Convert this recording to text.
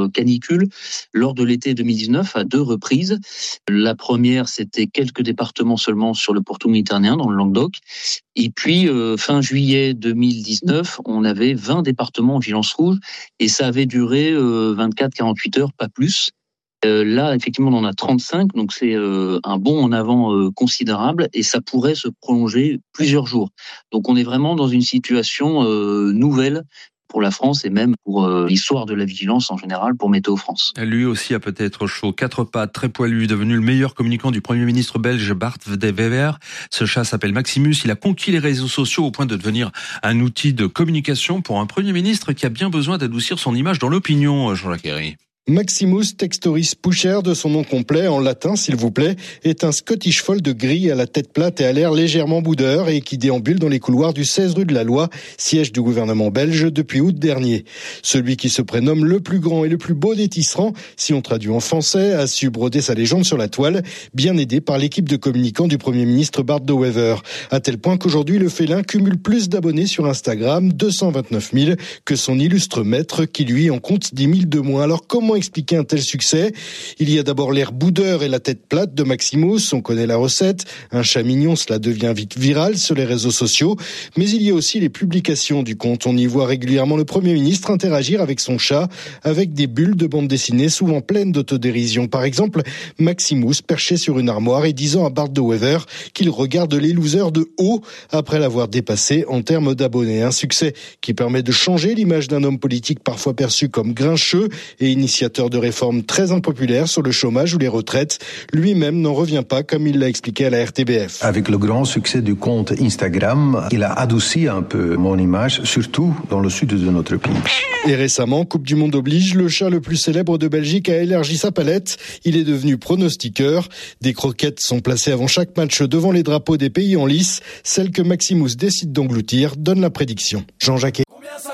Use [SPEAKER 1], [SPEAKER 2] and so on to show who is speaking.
[SPEAKER 1] canicule lors de l'été 2019 à 2 reprises. La première, c'était quelques départements seulement sur le pourtour méditerranéen, dans le Languedoc. Et puis, fin juillet 2019, on avait 20 départements en vigilance rouge et ça avait duré 24-48 heures, pas plus. Là, effectivement, on en a 35, donc c'est un bond en avant considérable et ça pourrait se prolonger plusieurs jours. Donc on est vraiment dans une situation nouvelle pour la France et même pour l'histoire de la vigilance en général pour Météo France.
[SPEAKER 2] Lui aussi a peut-être chaud. 4 pattes, très poilu, devenu le meilleur communicant du Premier ministre belge Bart De Wever. Ce chat s'appelle Maximus. Il a conquis les réseaux sociaux au point de devenir un outil de communication pour un Premier ministre qui a bien besoin d'adoucir son image dans l'opinion, Jean-Jacques Herry.
[SPEAKER 3] Maximus Textoris Pusher, de son nom complet, en latin s'il vous plaît, est un Scottish Fold gris à la tête plate et à l'air légèrement boudeur et qui déambule dans les couloirs du 16 rue de la Loi, siège du gouvernement belge depuis août dernier. Celui qui se prénomme le plus grand et le plus beau des tisserands, si on traduit en français, a su broder sa légende sur la toile, bien aidé par l'équipe de communicants du Premier ministre Bart De Wever. À tel point qu'aujourd'hui, le félin cumule plus d'abonnés sur Instagram, 229 000, que son illustre maître qui lui en compte 10 000 de moins. Alors comment expliquer un tel succès? Il y a d'abord l'air boudeur et la tête plate de Maximus, on connaît la recette. Un chat mignon, cela devient vite viral sur les réseaux sociaux. Mais il y a aussi les publications du compte. On y voit régulièrement le Premier ministre interagir avec son chat, avec des bulles de bande dessinée souvent pleines d'autodérision. Par exemple, Maximus perché sur une armoire et disant à Bart De Wever qu'il regarde les losers de haut après l'avoir dépassé en termes d'abonnés. Un succès qui permet de changer l'image d'un homme politique parfois perçu comme grincheux et initiateur de réformes très impopulaires sur le chômage ou les retraites. Lui-même n'en revient pas, comme il l'a expliqué à la RTBF.
[SPEAKER 4] Avec le grand succès du compte Instagram, il a adouci un peu mon image, surtout dans le sud de notre pays.
[SPEAKER 3] Et récemment, Coupe du Monde oblige, le chat le plus célèbre de Belgique a élargi sa palette. Il est devenu pronostiqueur. Des croquettes sont placées avant chaque match devant les drapeaux des pays en lice. Celle que Maximus décide d'engloutir donne la prédiction. Jean-Jacques